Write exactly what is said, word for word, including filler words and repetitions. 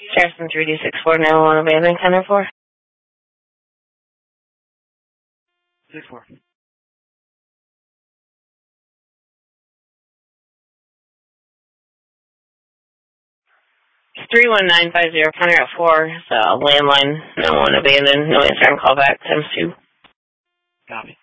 Harrison three D six four nine one abandoned, Center four. six four. three one nine five zero, Center at four, so landline, no one abandoned, no answer on callback, times two. Copy.